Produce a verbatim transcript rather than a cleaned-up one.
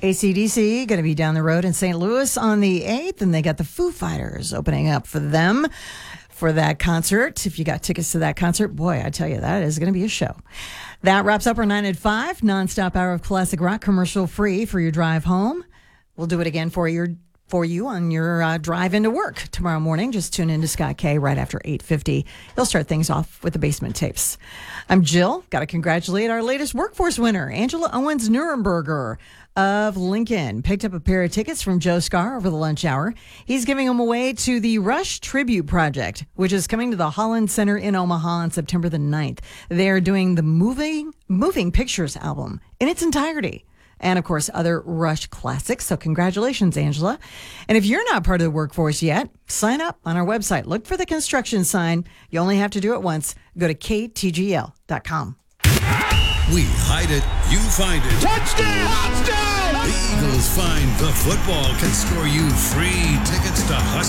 A C D C going to be down the road in Saint Louis on the eighth, and they got the Foo Fighters opening up for them for that concert. If you got tickets to that concert, boy, I tell you, that is going to be a show. That wraps up our nine at five, nonstop hour of classic rock, commercial free for your drive home. We'll do it again for your for you on your uh, drive into work tomorrow morning. Just tune in to Scott K right after eight fifty. He'll start things off with the basement tapes. I'm Jill. Got to congratulate our latest workforce winner, Angela Owens Nuremberger of Lincoln. Picked up a pair of tickets from Joe Scar over the lunch hour. He's giving them away to the Rush Tribute Project, which is coming to the Holland Center in Omaha on September the ninth. They're doing the Moving, Moving Pictures album in its entirety. And, of course, other Rush classics. So congratulations, Angela. And if you're not part of the workforce yet, sign up on our website. Look for the construction sign. You only have to do it once. Go to K T G L dot com. We hide it, you find it. Touchdown! Touchdown! The Eagles find the football can score you free tickets to Husker.